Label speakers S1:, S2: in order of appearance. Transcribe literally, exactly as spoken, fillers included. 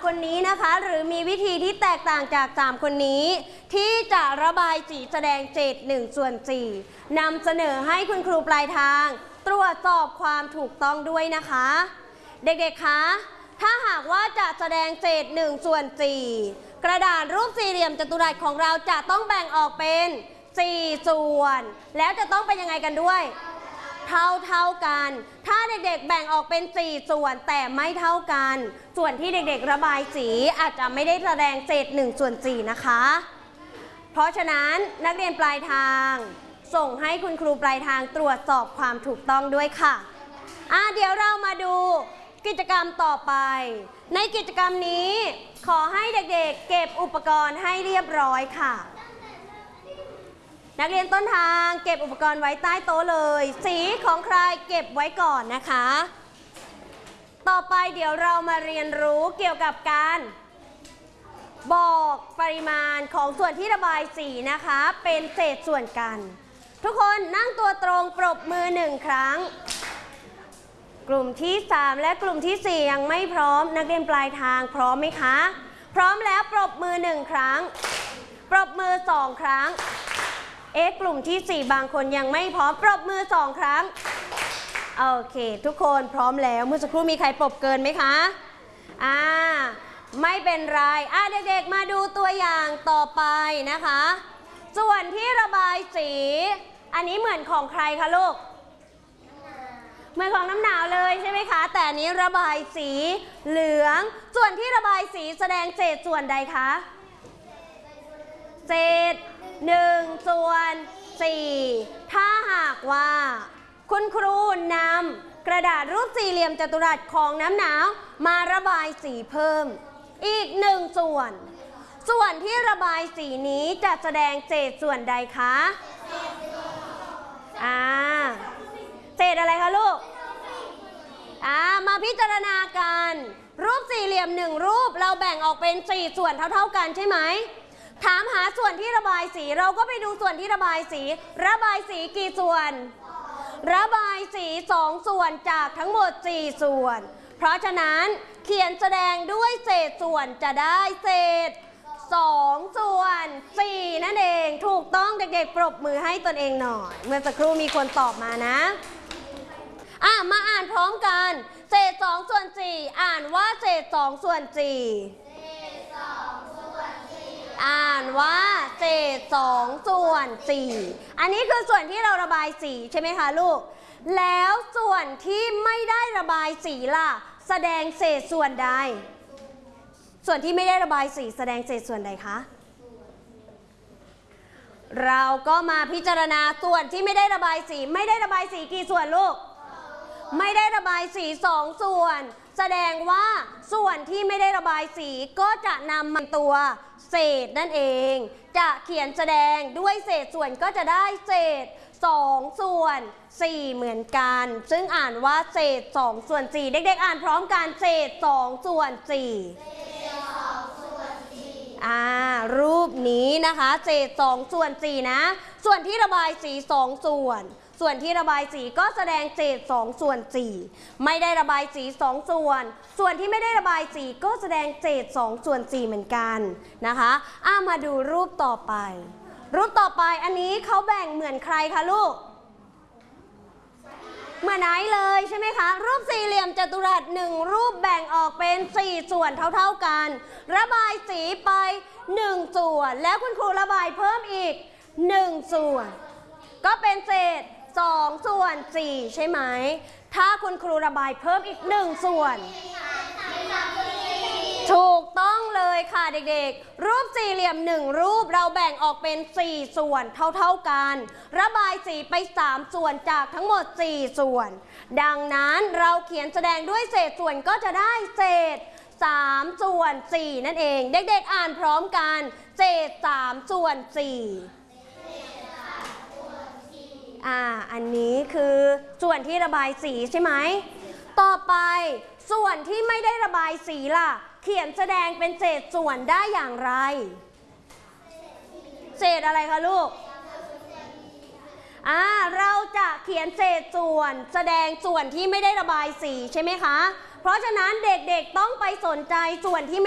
S1: คนนี้นะคะหรือมีวิธีที่แตกต่างจากสามคนนี้ที่จะระบายสีแสดงเจตหนึ่งส่วนสี่นำเสนอให้คุณครูปลายทางตรวจสอบความถูกต้องด้วยนะคะเด็กๆคะถ้าหากว่าจะแสดงเศษหนึ่งส่วนสี่กระดาษรูปสี่เหลี่ยมจัตุรัสของเราจะต้องแบ่งออกเป็นสี่ส่วนแล้วจะต้องเป็นยังไงกันด้วยเท่าเท่ากันถ้าเด็กๆแบ่งออกเป็นสี่ส่วนแต่ไม่เท่ากันส่วนที่เด็กๆระบายสีอาจจะไม่ได้แสดงเศษหนึ่งส่วนสี่นะคะเพราะฉะนั้นนักเรียนปลายทางส่งให้คุณครูปลายทางตรวจสอบความถูกต้องด้วยค่ะอ่ะเดี๋ยวเรามาดูกิจกรรมต่อไปในกิจกรรมนี้ขอให้เด็กๆเก็บอุปกรณ์ให้เรียบร้อยค่ะนักเรียนต้นทางเก็บอุปกรณ์ไว้ใต้โต๊ะเลยสีของใครเก็บไว้ก่อนนะคะต่อไปเดี๋ยวเรามาเรียนรู้เกี่ยวกับการบอกปริมาณของส่วนที่ระบายสีนะคะเป็นเศษส่วนกันทุกคนนั่งตัวตรงปรบมือหนึ่งครั้งกลุ่มที่สามและกลุ่มที่สี่ยังไม่พร้อมนักเรียนปลายทางพร้อมไหมคะพร้อมแล้วปรบมือหนึ่งครั้งปรบมือสองครั้งเอ๊ะกลุ่มที่สี่บางคนยังไม่พร้อมปรบมือสองครั้งโอเคทุกคนพร้อมแล้วเมื่อสักครู่มีใครปรบเกินไหมคะอ่าไม่เป็นไรอ่ะเด็กๆมาดูตัวอย่างต่อไปนะคะส่วนที่ระบายสีอันนี้เหมือนของใครคะลูกเหมือนของน้ำหนาวเลยใช่ไหมคะแต่อันนี้ระบายสีเหลืองส่วนที่ระบายสีแสดงเศษส่วนใดคะเศษหนึ่งส่วนสี่ถ้าหากว่าคุณครูนำกระดาษรูปสี่เหลี่ยมจัตุรัสของน้ำหนาวมาระบายสีเพิ่มอีกหนึ่งส่วนส่วนที่ระบายสีนี้จะแสดงเศษส่วนใดคะอ่าเศษอะไรคะลูกอ่ามาพิจารณากันรูปสี่เหลี่ยมหนึ่งรูปเราแบ่งออกเป็นสี่ส่วนเท่าๆกันใช่ไหมถามหาส่วนที่ระบายสีเราก็ไปดูส่วนที่ระบายสีระบายสีกี่ส่วนระบายสีสองส่วนจากทั้งหมดสี่ส่วนเพราะฉะนั้นเขียนแสดงด้วยเศษส่วนจะได้เศษสองส่วนสี่นั่นเองถูกต้องเด็กๆปรบมือให้ตนเองหน่อยเมื่อสักครู่มีคนตอบมานะอ่ะมาอ่านพร้อมกันเศษสองส่วนสี่อ่านว่าเศษสองส่วนสี่อ่านว่าเศษสองส่วนสี่อันนี้คือส่วนที่เราระบายสีใช่ไหมคะลูกแล้วส่วนที่ไม่ได้ระบายสีล่ะแสดงเศษส่วนใดส่วนที่ไม่ได้ระบายสีแสดงเศษส่วนใดคะเราก็มาพิจารณาส่วนที่ไม่ได้ระบายสีไม่ได้ระบายสีกี่ส่วนลูกไม่ได้ระบายสีสองส่วนแสดงว่าส่วนที่ไม่ได้ระบายสีก็จะนำมาตัวเศษนั่นเองจะเขียนแสดงด้วยเศษส่วนก็จะได้เศษสองส่วนสี่เหมือนกันซึ่งอ่านว่าเศษสองส่วนสี่เด็กๆอ่านพร้อมกันเศษสองส่วนสี่อ่ารูปนี้นะคะเศษสองส่วนสี่นะส่วนที่ระบายสีสองส่วนส่วนที่ระบายสีก็แสดงเศษสองส่วนสี่ไม่ได้ระบายสีสองส่วนส่วนที่ไม่ได้ระบายสีก็แสดงเศษสองส่วนสี่เหมือนกันนะคะอ่ะมาดูรูปต่อไปรูปต่อไปอันนี้เขาแบ่งเหมือนใครคะลูกเหมือนไหนเลยใช่ไหมคะรูปสี่เหลี่ยมจัตุรัสหนึ่งรูปแบ่งออกเป็นสี่ส่วนเท่าๆกันระบายสีไปหนึ่งส่วนแล้วคุณครูระบายเพิ่มอีกหนึ่งส่วนก็เป็นเศษสองส่วนสี่ใช่ไหมถ้าคุณครูระบายเพิ่มอีกหนึ่งส่วนถูกต้องเลยค่ะเด็กๆรูปสี่เหลี่ยมหนึ่งรูปเราแบ่งออกเป็นสี่ส่วนเท่าๆกันระบายสีไปสามส่วนจากทั้งหมดสี่ส่วนดังนั้นเราเขียนแสดงด้วยเศษส่วนก็จะได้เศษสามส่วนสี่นั่นเองเด็กๆอ่านพร้อมกันเศษสามส่วนสี่อ่าอันนี้คือส่วนที่ระบายสีใช่ไหมต่อไปส่วนที่ไม่ได้ระบายสีล่ะเขียนแสดงเป็นเศษส่วนได้อย่างไรเศษอะไรคะลูกอ่าเราจะเขียนเศษส่วนแสดงส่วนที่ไม่ได้ระบายสีใช่ไหมคะเพราะฉะนั้นเด็กๆต้องไปสนใจส่วนที่